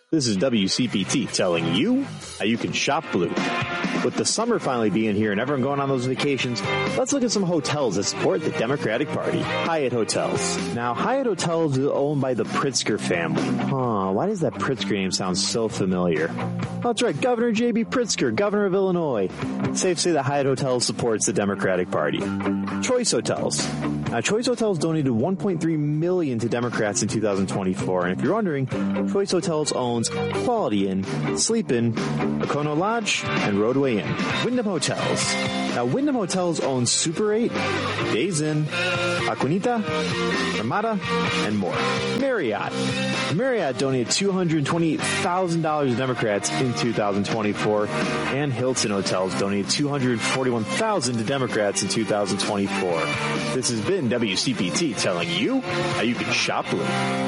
This is WCPT telling you how you can shop blue. With the summer finally being here and everyone going on those vacations, let's look at some hotels that support the Democratic Party. Hyatt Hotels. Now, Hyatt Hotels is owned by the Pritzker family. Why does that Pritzker name sound so familiar? That's right, Governor J.B. Pritzker, governor of Illinois. It's safe to say that Hyatt Hotels supports the Democratic Party. Choice Hotels. Now, Choice Hotels donated $1.3 million to Democrats in 2024. And if you're wondering, Choice Hotels owns Quality Inn, Sleep Inn, Okono Lodge, and Roadway Inn. Wyndham Hotels. Now, Wyndham Hotels owns Super 8, Days Inn, Aquanita, Ramada, and more. Marriott. Marriott donated $228,000 to Democrats in 2024, and Hilton Hotels donated $241,000 to Democrats in 2024. This has been WCPT telling you how you can shop blue.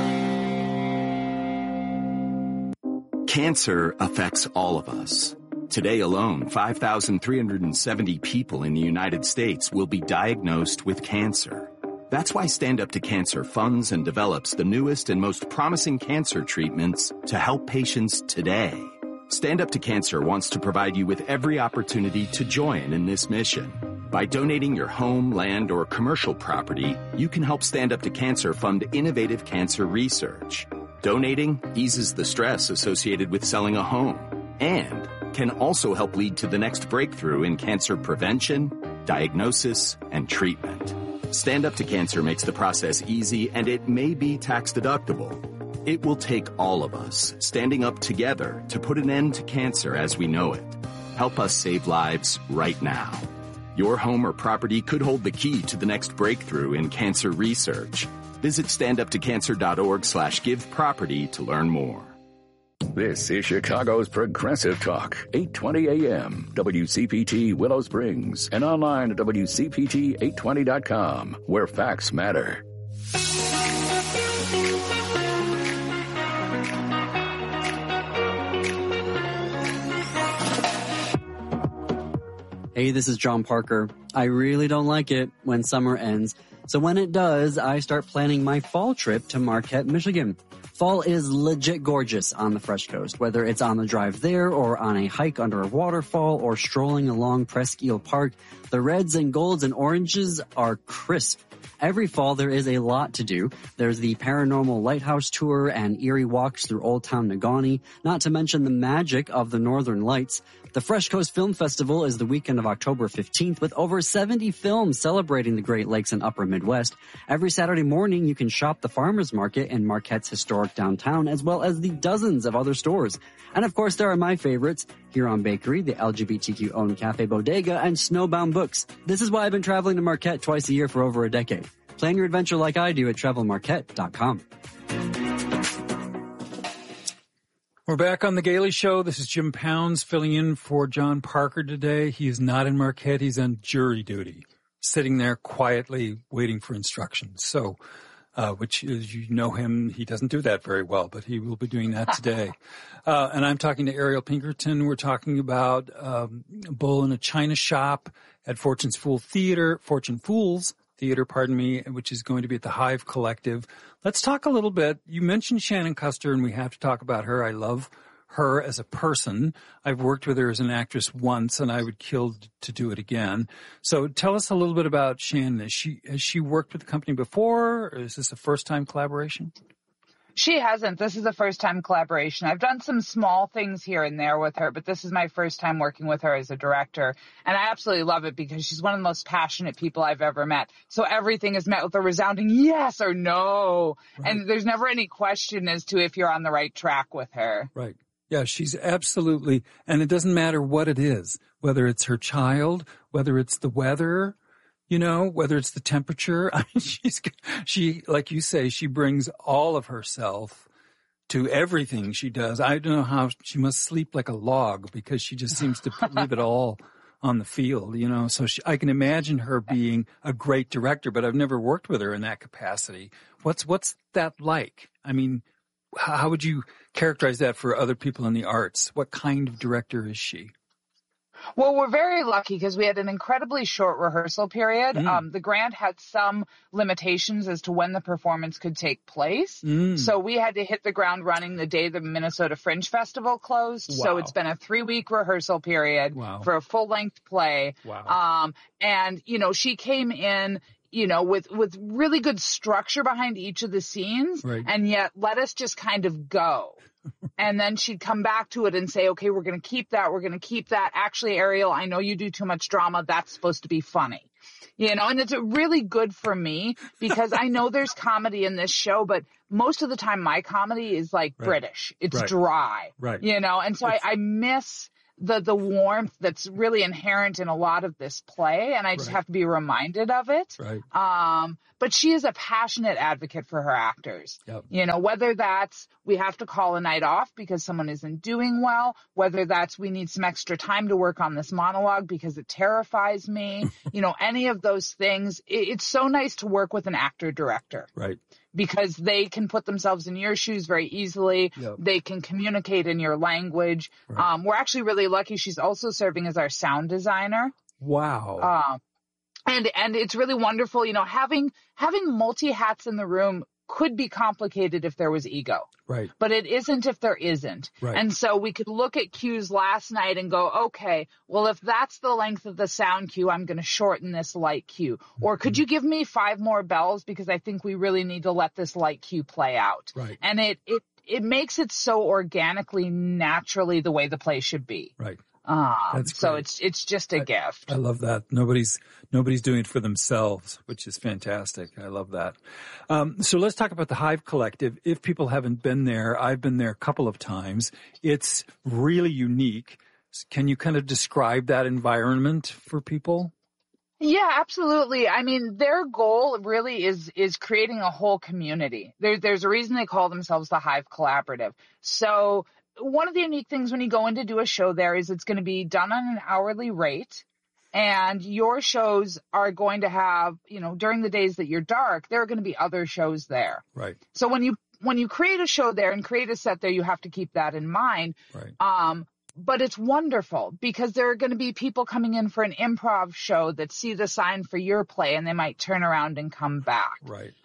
Cancer affects all of us. Today alone, 5,370 people in the United States will be diagnosed with cancer. That's why Stand Up to Cancer funds and develops the newest and most promising cancer treatments to help patients today. Stand Up to Cancer wants to provide you with every opportunity to join in this mission. By donating your home, land, or commercial property, you can help Stand Up to Cancer fund innovative cancer research. Donating eases the stress associated with selling a home and can also help lead to the next breakthrough in cancer prevention, diagnosis, and treatment. Stand Up to Cancer makes the process easy, and it may be tax deductible. It will take all of us standing up together to put an end to cancer as we know it. Help us save lives right now. Your home or property could hold the key to the next breakthrough in cancer research. Visit standuptocancer.org/giveproperty to learn more. This is Chicago's Progressive Talk, 820 AM, WCPT Willow Springs, and online at WCPT820.com, where facts matter. Hey, this is John Parker. I really don't like it when summer ends. So when it does, I start planning my fall trip to Marquette, Michigan. Fall is legit gorgeous on the Fresh Coast, whether it's on the drive there or on a hike under a waterfall or strolling along Presque Isle Park. The reds and golds and oranges are crisp. Every fall, there is a lot to do. There's the paranormal lighthouse tour and eerie walks through Old Town Negaunee, not to mention the magic of the Northern Lights. The Fresh Coast Film Festival is the weekend of October 15th with over 70 films celebrating the Great Lakes and Upper Midwest. Every Saturday morning, you can shop the farmers market in Marquette's historic downtown, as well as the dozens of other stores. And of course, there are my favorites, Huron Bakery, the LGBTQ-owned Cafe Bodega, and Snowbound Books. This is why I've been traveling to Marquette twice a year for over a decade. Plan your adventure like I do at travelmarquette.com. We're back on The Gailey Show. This is Jim Pounds filling in for John Parker today. He is not in Marquette. He's on jury duty, sitting there quietly waiting for instructions. So, which is, you know him, he doesn't do that very well, but he will be doing that today. And I'm talking to Ariel Pinkerton. We're talking about a bull in a china shop at Fortune Fools Theater, which is going to be at the Hive Collective. Let's talk a little bit. You mentioned Shannon Custer, and we have to talk about her. I love her as a person. I've worked with her as an actress once, and I would kill to do it again. So tell us a little bit about Shannon. Has she worked with the company before, or is this a first-time collaboration? She hasn't. This is a first-time collaboration. I've done some small things here and there with her, but this is my first time working with her as a director. And I absolutely love it because she's one of the most passionate people I've ever met. So everything is met with a resounding yes or no. Right. And there's never any question as to if you're on the right track with her. Right. Yeah, she's absolutely, and it doesn't matter what it is, whether it's her child, whether it's the weather, you know, whether it's the temperature. I mean, she, like you say, she brings all of herself to everything she does. I don't know how she must sleep like a log because she just seems to leave it all on the field, you know. So I can imagine her being a great director, but I've never worked with her in that capacity. What's that like? I mean, how would you characterize that for other people in the arts? What kind of director is she? Well, we're very lucky because we had an incredibly short rehearsal period. The grant had some limitations as to when the performance could take place. So we had to hit the ground running the day the Minnesota Fringe Festival closed. Wow. So it's been a 3-week rehearsal period for a full-length play. Wow. And, you know, she came in, you know, with really good structure behind each of the scenes, and yet let us just kind of go. And then she'd come back to it and say, okay, we're going to keep that. We're going to keep that. Actually, Ariel, I know you do too much drama. That's supposed to be funny. You know, and it's really good for me because I know there's comedy in this show, but most of the time my comedy is like British. It's dry, you know, and so I miss the warmth that's really inherent in a lot of this play, and I just have to be reminded of it. But she is a passionate advocate for her actors. You know, whether that's we have to call a night off because someone isn't doing well, whether that's we need some extra time to work on this monologue because it terrifies me, you know, any of those things. It's so nice to work with an actor-director. Because they can put themselves in your shoes very easily. They can communicate in your language. We're actually really lucky. She's also serving as our sound designer. Wow. And it's really wonderful. You know, having multi hats in the room could be complicated if there was ego. But it isn't if there isn't. And so we could look at cues last night and go, okay, well, if that's the length of the sound cue, I'm going to shorten this light cue. Or could you give me 5 more bells because I think we really need to let this light cue play out. And it makes it so organically, naturally the way the play should be. That's so great. it's just a gift. I love that. Nobody's doing it for themselves, which is fantastic. I love that. So let's talk about the Hive Collective. If people haven't been there, I've been there a couple of times. It's really unique. Can you kind of describe that environment for people? Yeah, absolutely. I mean, their goal really is creating a whole community. There's a reason they call themselves the Hive Collaborative. So one of the unique things when you go in to do a show there is it's going to be done on an hourly rate, and your shows are going to have, you know, during the days that you're dark, there are going to be other shows there. So when you create a show there and create a set there, you have to keep that in mind. But it's wonderful because there are going to be people coming in for an improv show that see the sign for your play and they might turn around and come back.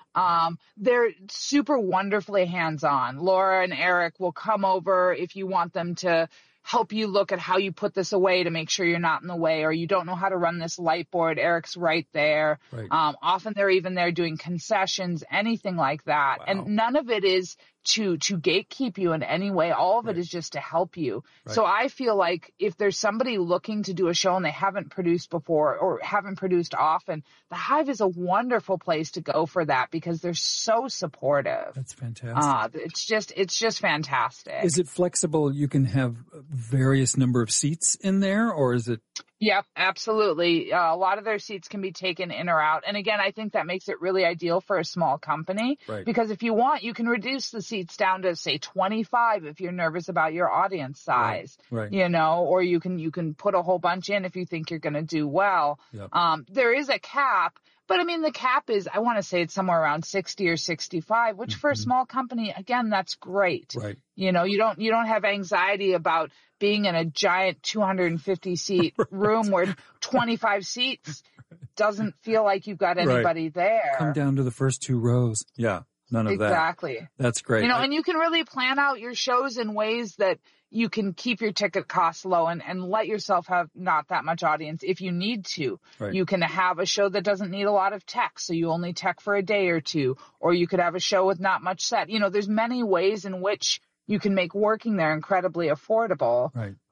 They're super wonderfully hands-on. Laura and Eric will come over if you want them to help you look at how you put this away to make sure you're not in the way, or you don't know how to run this light board. Eric's right there. Often they're even there doing concessions, anything like that. And none of it is to gatekeep you in any way. All of it is just to help you. So I feel like if there's somebody looking to do a show and they haven't produced before or haven't produced often, the Hive is a wonderful place to go for that because they're so supportive. That's fantastic. It's just fantastic. Is it flexible? You can have various number of seats in there, or is it? Yep, absolutely. A lot of their seats can be taken in or out. And again, I think that makes it really ideal for a small company because if you want, you can reduce the seats down to say 25 if you're nervous about your audience size, you know, or you can put a whole bunch in if you think you're going to do well. There is a cap, but I mean, the cap is, I want to say it's somewhere around 60 or 65, which for a small company, again, that's great. You know, you don't have anxiety about being in a giant 250 seat room where 25 seats doesn't feel like you've got anybody there. Come down to the first 2 rows. None of that. Exactly. That's great. You know, and you can really plan out your shows in ways that you can keep your ticket costs low and let yourself have not that much audience if you need to. You can have a show that doesn't need a lot of tech, so you only tech for a day or two, or you could have a show with not much set. You know, there's many ways in which you can make working there incredibly affordable.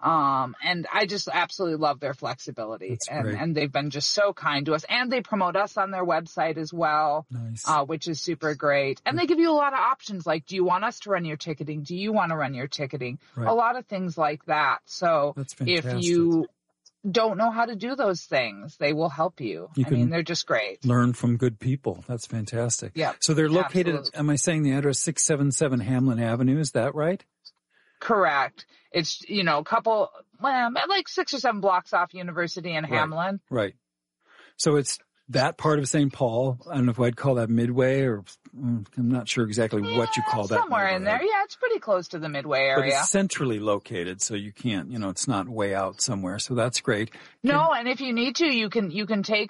And I just absolutely love their flexibility. And they've been just so kind to us. And they promote us on their website as well, which is super great. And they give you a lot of options like, do you want us to run your ticketing? Do you want to run your ticketing? A lot of things like that. So if you don't know how to do those things, they will help you. I mean, they're just great. Learn from good people. That's fantastic. So they're located, am I saying the address 677 Hamlin Avenue? Is that right? Correct. It's, you know, like 6 or 7 blocks off University and Hamlin. So it's that part of St. Paul. I don't know if I'd call that Midway, or I'm not sure exactly what you call that. Somewhere in there. Yeah, it's pretty close to the Midway area. But it's centrally located, so you can't, it's not way out somewhere. So that's great. No, and if you need to, you can take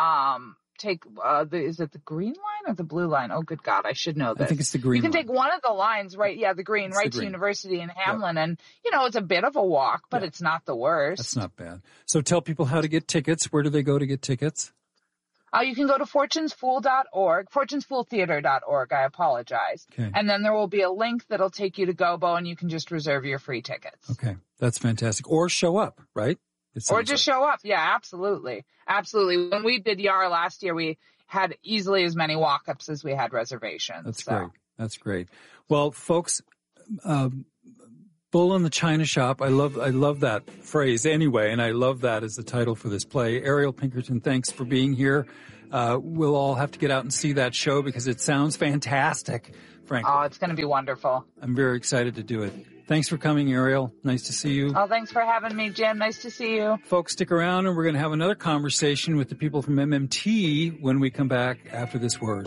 is it the green line or the blue line? Oh, good God, I should know this. I think it's the green. You can line. take one of the lines, right? Yeah, the green, right to University in Hamlin, and it's a bit of a walk, but it's not the worst. That's not bad. So tell people how to get tickets. Where do they go to get tickets? You can go to fortunesfool.org, fortunesfooltheater.org. I apologize. Okay. And then there will be a link that'll take you to Gobo, and you can just reserve your free tickets. Okay, that's fantastic. Or show up, right? Or just show up. Yeah, absolutely. Absolutely. When we did Yara last year, we had easily as many walk-ups as we had reservations. That's great. That's great. Well, folks, Bull in the China Shop. I love that phrase anyway, and I love that as the title for this play. Ariel Pinkerton, thanks for being here. We'll all have to get out and see that show because it sounds fantastic, frankly. Oh, it's going to be wonderful. I'm very excited to do it. Thanks for coming, Ariel. Nice to see you. Oh, thanks for having me, Jim. Nice to see you. Folks, stick around and we're going to have another conversation with the people from MMT when we come back after this word.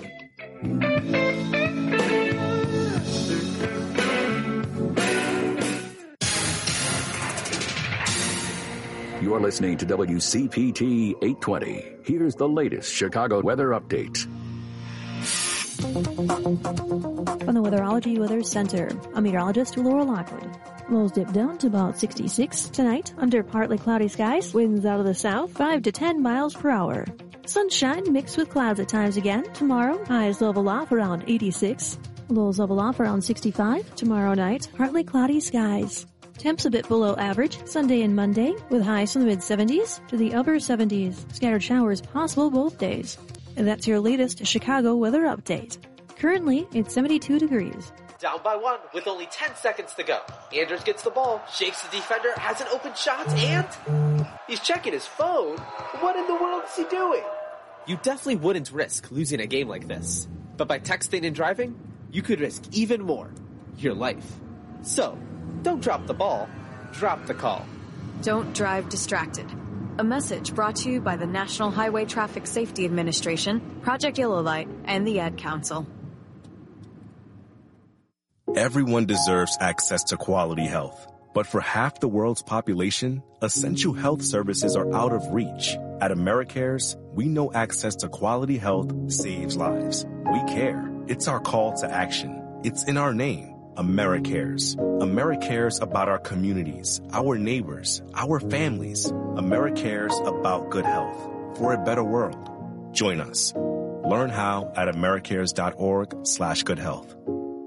You're listening to WCPT 820. Here's the latest Chicago weather update. From the Weatherology Weather Center, I'm meteorologist Laura Lockwood. Lows dip down to about 66 tonight under partly cloudy skies. Winds out of the south 5 to 10 miles per hour. Sunshine mixed with clouds at times again. Tomorrow, highs level off around 86. Lows level off around 65. Tomorrow night, partly cloudy skies. Temps a bit below average Sunday and Monday with highs from the mid-70s to the upper 70s. Scattered showers possible both days. And that's your latest Chicago weather update. Currently, it's 72 degrees. Down by one with only 10 seconds to go. Anders gets the ball, shakes the defender, has an open shot, and he's checking his phone. What in the world is he doing? You definitely wouldn't risk losing a game like this. But by texting and driving, you could risk even more. Your life. So, don't drop the ball, drop the call. Don't drive distracted. A message brought to you by the National Highway Traffic Safety Administration, Project Yellow Light, and the Ad Council. Everyone deserves access to quality health. But for half the world's population, essential health services are out of reach. At AmeriCares, we know access to quality health saves lives. We care. It's our call to action. It's in our name. AmeriCares. AmeriCares about our communities, our neighbors, our families. AmeriCares about good health for a better world. Join us. Learn how at americares.org/goodhealth.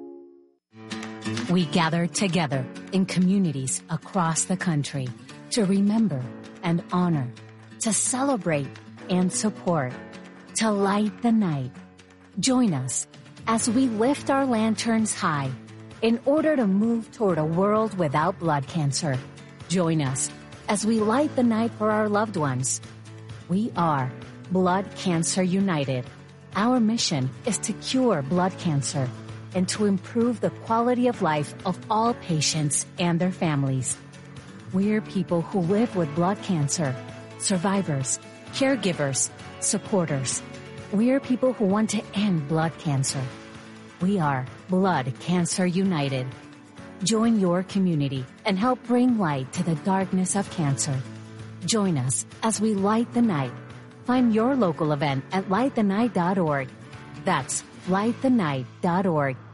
We gather together in communities across the country to remember and honor, to celebrate and support, to light the night. Join us as we lift our lanterns high in order to move toward a world without blood cancer. Join us as we light the night for our loved ones. We are Blood Cancer United. Our mission is to cure blood cancer and to improve the quality of life of all patients and their families. We're people who live with blood cancer, survivors, caregivers, supporters. We're people who want to end blood cancer. We are Blood Cancer United. Join your community and help bring light to the darkness of cancer. Join us as we light the night. Find your local event at lightthenight.org. That's lightthenight.org.